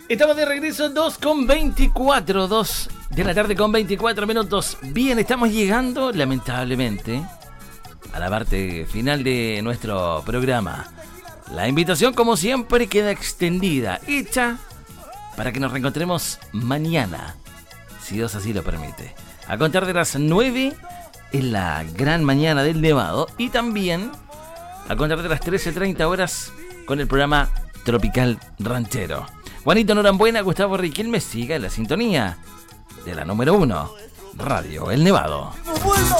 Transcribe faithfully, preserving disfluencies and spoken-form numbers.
Estamos de regreso, dos con veinticuatro, dos de la tarde con veinticuatro minutos. Bien, estamos llegando, lamentablemente, a la parte final de nuestro programa. La invitación, como siempre, queda extendida, hecha para que nos reencontremos mañana, si Dios así lo permite. A contar de las nueve en la gran mañana del Nevado y también a contar de las trece treinta horas con el programa Tropical Ranchero. Juanito Norambuena, Gustavo Riquelme, siga en la sintonía de la número uno, Radio El Nevado.